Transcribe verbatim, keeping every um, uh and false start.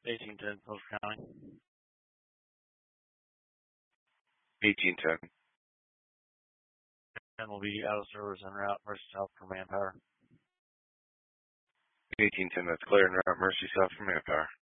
eighteen ten, Filter County. eighteen ten. And will be out of service en route, Mercy South for manpower. eighteen ten, that's clear en route, Mercy South for manpower.